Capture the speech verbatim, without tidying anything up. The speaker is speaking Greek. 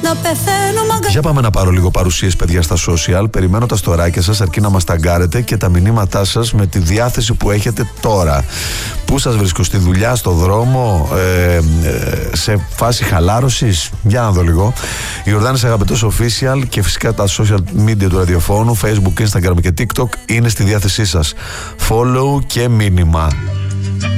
να πεθαίνω μαγκαλιά. Για πάμε να πάρω λίγο παρουσίες, παιδιά, στα social. Περιμένω τα στοράκια σας, αρκεί να μας ταγκάρετε και τα μηνύματά σας με τη διάθεση που έχετε τώρα. Πού σας βρίσκω, στη δουλειά, στο δρόμο, ε, ε, σε φάση χαλάρωσης? Για να δω λίγο. Ιορδάνης Αγαπητός Official και φυσικά τα social media του ραδιοφώνου, Facebook, Instagram και TikTok είναι στη διάθεσή σας. Follow και μήνυμα.